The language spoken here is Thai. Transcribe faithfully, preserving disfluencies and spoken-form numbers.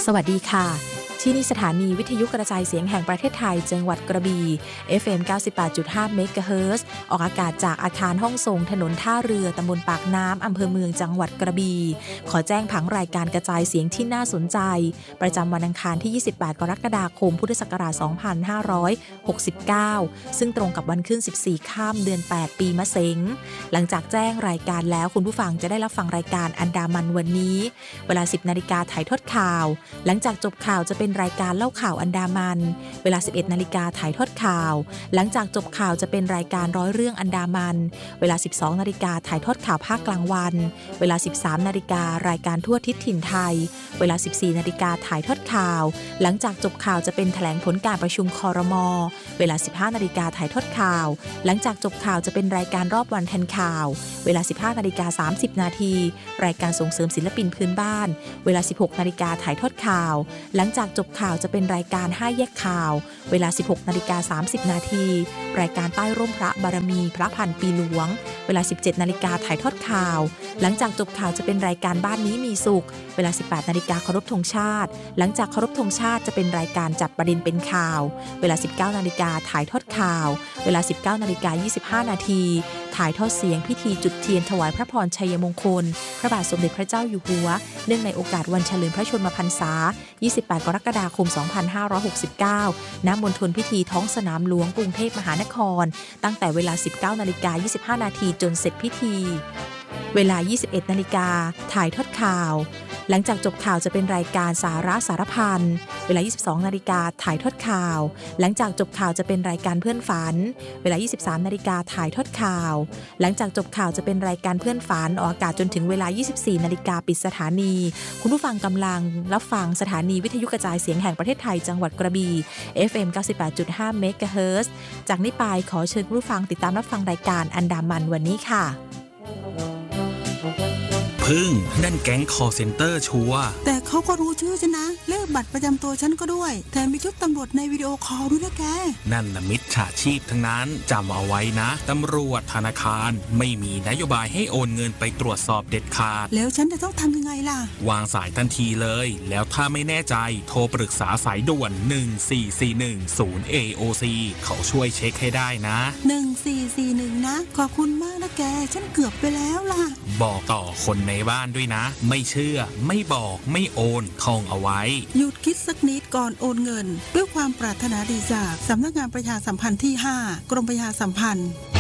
สวัสดีค่ะที่นี่สถานีวิทยุกระจายเสียงแห่งประเทศไทยจังหวัดกระบี่ เอฟ เอ็ม เก้าสิบแปดจุดห้า เมกะเฮิรตซ์ออกอากาศจากอาคารห้องส่งถนนท่าเรือตำบลปากน้ำอำเภอเมืองจังหวัดกระบี่ขอแจ้งผังรายการกระจายเสียงที่น่าสนใจประจำวันอังคารที่ยี่สิบแปดกรกฎาคมพุทธศักราชสองพันห้าร้อยหกสิบเก้าซึ่งตรงกับวันขึ้นสิบสี่ค่ำเดือนแปดปีมะเส็งหลังจากแจ้งรายการแล้วคุณผู้ฟังจะได้รับฟังรายการอันดามันวันนี้เวลา สิบนาฬิกาถ่ายทอดข่าวหลังจากจบข่าวจะเป็นรายการเล่าข่าวอันดามันเวลา สิบเอ็ดนาฬิกาถ่ายทอดข่าวหลังจากจบข่าวจะเป็นรายการร้อยเรื่องอันดามันเวลา สิบสองนาฬิกาถ่ายทอดข่าวภาคกลางวันเวลา สิบสามนาฬิการายการทั่วทิศถิ่นไทยเวลา สิบสี่นาฬิกาถ่ายทอดข่าวหลังจากจบข่าวจะเป็นแถลงผลการประชุมครม.เวลา สิบห้านาฬิกาถ่ายทอดข่าวหลังจากจบข่าวจะเป็นรายการรอบวันทันข่าวเวลา สิบห้านาฬิกาสามสิบนาทีรายการส่งเสริมศิลปินพื้นบ้านเวลา สิบหกนาฬิกาถ่ายทอดข่าวหลังจากจบข่าวจะเป็นรายการห้าแยกข่าวเวลา สิบหกนาฬิกาสามสิบนาทีรายการใต้ร่มพระบารมีพระพันปีหลวงเวลา สิบเจ็ดนาฬิกาถ่ายทอดข่าวหลังจากจบข่าวจะเป็นรายการบ้านนี้มีสุขเวลา สิบแปดนาฬิกาเคารพธงชาติหลังจากเคารพธงชาติจะเป็นรายการจับประเด็นเป็นข่าวเวลา สิบเก้านาฬิกาถ่ายทอดข่าวเวลา สิบเก้านาฬิกายี่สิบห้านาทีถ่ายทอดเสียงพิธีจุดเทียนถวายพระพรชัยมงคลพระบาทสมเด็จพระเจ้าอยู่หัวเนื่องในโอกาสวันเฉลิมพระชนมพรรษายี่สิบแปดกรกฎาคมสองพันห้าร้อยหกสิบเก้าณ มณฑลพิธีท้องสนามหลวงกรุงเทพมหานครตั้งแต่เวลา สิบเก้านาฬิกายี่สิบห้านาทีจนเสร็จพิธีเวลา ยี่สิบเอ็ดนาฬิกาถ่ายทอดข่าวหลังจากจบข่าวจะเป็นรายการสาระสารพันเวลา ยี่สิบสองนาฬิกาถ่ายทอดข่าวหลังจากจบข่าวจะเป็นรายการเพื่อนฝันเวลา ยี่สิบสามนาฬิกาถ่ายทอดข่าวหลังจากจบข่าวจะเป็นรายการเพื่อนฝันออกอากาศจนถึงเวลา ยี่สิบสี่นาฬิกาปิดสถานีคุณผู้ฟังกำลังรับฟังสถานีวิทยุกระจายเสียงแห่งประเทศไทยจังหวัดกระบี่ เอฟ เอ็ม เก้าสิบแปดจุดห้า เมกะเฮิรตซ์จากนี้ไปขอเชิญคุณผู้ฟังติดตามรับฟังรายการอันดามันวันนี้ค่ะพึ่งนั่นแก๊งคอลเซ็นเตอร์ชัวร์แต่เขาก็รู้ชื่อฉันนะเลขบัตรประจำตัวฉันก็ด้วยแถมมีชุดตำรวจในวิดีโอคอลด้วยนะแกนั่นน่ะมิจฉาชีพทั้งนั้นจำเอาไว้นะตำรวจธนาคารไม่มีนโยบายให้โอนเงินไปตรวจสอบเด็ดขาดแล้วฉันจะต้องทำยังไงล่ะวางสายทันทีเลยแล้วถ้าไม่แน่ใจโทรปรึกษาสายด่วนหนึ่งสี่สี่หนึ่ง ศูนย์ เอ โอ ซี เขาช่วยเช็คให้ได้นะหนึ่งสี่สี่หนึ่งนะขอบคุณมากนะแกฉันเกือบไปแล้วล่ะบอกต่อคนในบ้านด้วยนะไม่เชื่อไม่บอกไม่โอนท่องเอาไว้หยุดคิดสักนิดก่อนโอนเงินด้วยความปรารถนาดีจากสำนักงานประชาสัมพันธ์ที่ห้ากรมประชาสัมพันธ์